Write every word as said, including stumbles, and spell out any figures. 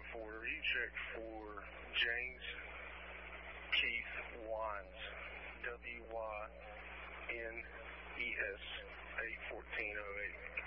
for recheck for James Keith Wines, W Y N E S, eight fourteen oh eight.